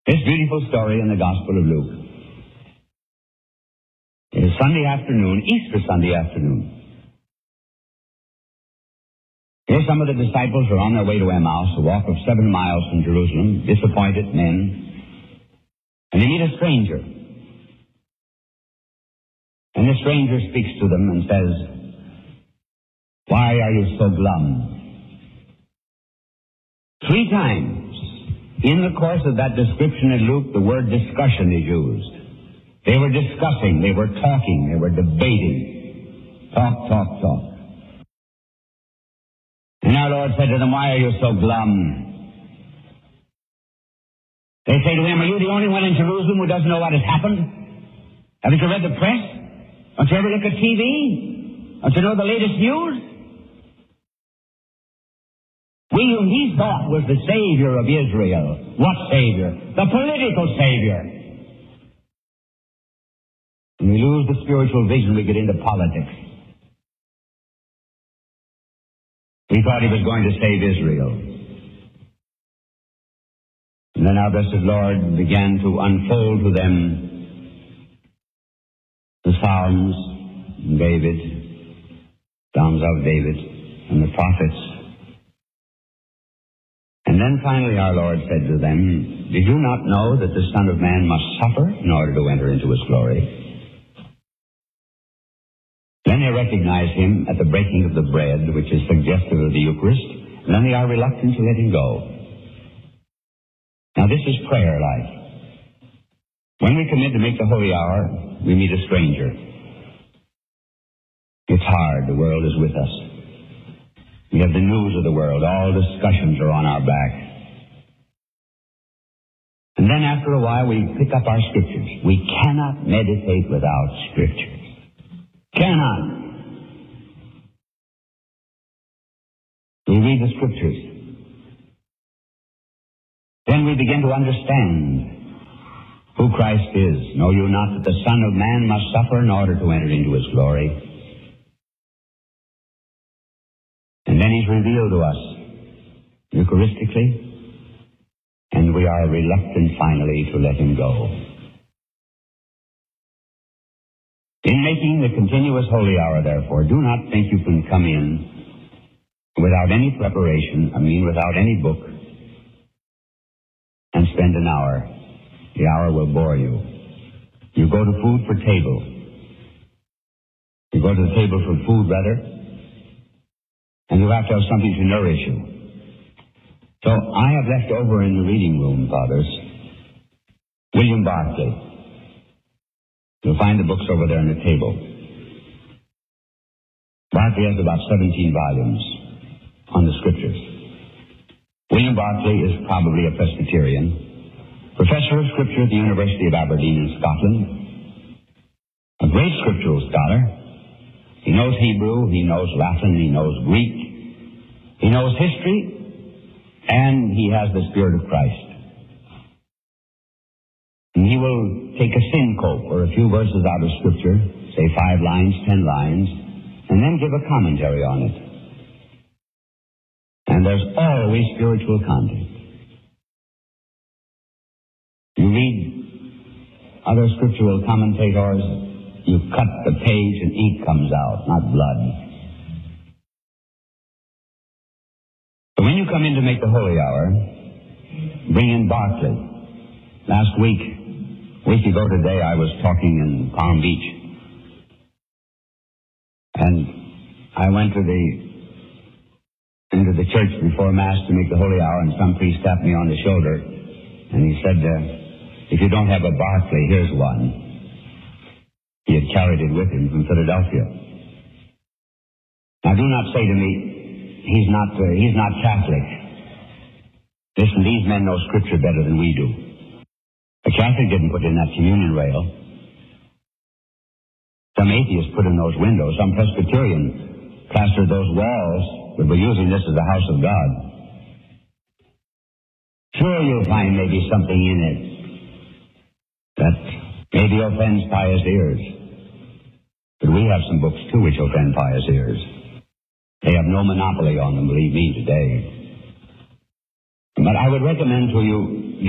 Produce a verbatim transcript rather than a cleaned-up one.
This beautiful story in the Gospel of Luke. It is Sunday afternoon, Easter Sunday afternoon. Here some of the disciples are on their way to Emmaus, a walk of seven miles from Jerusalem, disappointed men. And they meet a stranger. And the stranger speaks to them and says, "Why are you so glum?" Three times in the course of that description in Luke, the word discussion is used. They were discussing, they were talking, they were debating. Talk, talk, talk. And our Lord said to them, "Why are you so glum?" They say to him, "Are you the only one in Jerusalem who doesn't know what has happened? Haven't you read the press? Don't you ever look at T V? Don't you know the latest news?" We whom he thought was the Savior of Israel. What Savior? The political Savior. When we lose the spiritual vision, we get into politics. We thought he was going to save Israel. And then our blessed Lord began to unfold to them the Psalms, David, Psalms of David, and the prophets. And then finally our Lord said to them, "Did you not know that the Son of Man must suffer in order to enter into his glory?" Then they recognize him at the breaking of the bread, which is suggestive of the Eucharist, and then they are reluctant to let him go. Now this is prayer life. When we commit to make the holy hour, we meet a stranger. It's hard. The world is with us. We have the news of the world. All discussions are on our back. And then after a while, we pick up our scriptures. We cannot meditate without scriptures. Cannot. We read the scriptures. Then we begin to understand who Christ is. Know you not that the Son of Man must suffer in order to enter into his glory? And then he's revealed to us Eucharistically, and we are reluctant finally to let him go. In making the continuous holy hour, therefore, do not think you can come in without any preparation, I mean without any book, and spend an hour. The hour will bore you. You go to food for table. You go to the table for food, rather, and you have to have something to nourish you. So I have left over in the reading room, Fathers, William Barclay. You'll find the books over there on the table. Barclay has about seventeen volumes on the Scriptures. William Barclay is probably a Presbyterian, professor of Scripture at the University of Aberdeen in Scotland, a great scriptural scholar. He knows Hebrew, he knows Latin, he knows Greek, he knows history, and he has the Spirit of Christ. And he will take a syncope or a few verses out of Scripture, say five lines, ten lines, and then give a commentary on it. And there's always spiritual content. You read other scriptural commentators, you cut the page and ink comes out, not blood. So when you come in to make the holy hour, bring in Barclay. Last week, a week ago today, I was talking in Palm Beach. And I went to the into the church before Mass to make the holy hour, and some priest tapped me on the shoulder, and he said, uh, "If you don't have a Barclay, here's one." He had carried it with him from Philadelphia. Now, do not say to me, he's not uh, he's not Catholic. Listen, these men know Scripture better than we do. A Catholic didn't put in that communion rail. Some atheists put in those windows. Some Presbyterian plastered those walls, but we're using this as the house of God. Sure, you'll find maybe something in it that maybe offends pious ears. But we have some books, too, which offend pious ears. They have no monopoly on them, believe me, today. But I would recommend to you